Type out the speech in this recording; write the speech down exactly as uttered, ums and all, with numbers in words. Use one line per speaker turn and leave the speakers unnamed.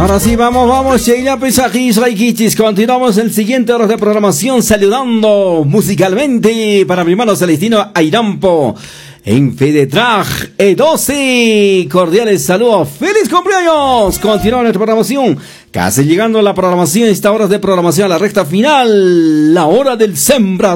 Ahora sí, vamos, vamos, Sheila Pesajis, Raikichis. Continuamos el siguiente hora de programación saludando musicalmente para mi hermano Celestino Airampo en Fedetrag E doce. Cordiales saludos, feliz cumpleaños. Continúa nuestra programación, casi llegando a la programación, esta hora de programación a la recta final, la hora del sembrador.